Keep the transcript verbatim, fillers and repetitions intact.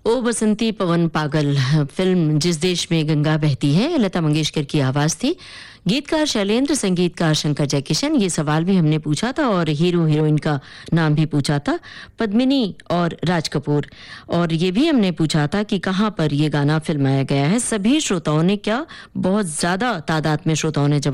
ओ बसंती पवन पागल फिल्म जिस देश में गंगा बहती है, लता मंगेशकर की आवाज थी। गीतकार शैलेंद्र, संगीतकार शंकर जयकिशन। ये सवाल भी हमने पूछा था और हीरो हीरोइन का नाम भी पूछा था, पद्मिनी और राज कपूर। और ये भी हमने पूछा था कि कहाँ पर ये गाना फिल्माया गया है। सभी श्रोताओं ने क्या, बहुत ज्यादा तादाद में श्रोताओं ने जवाब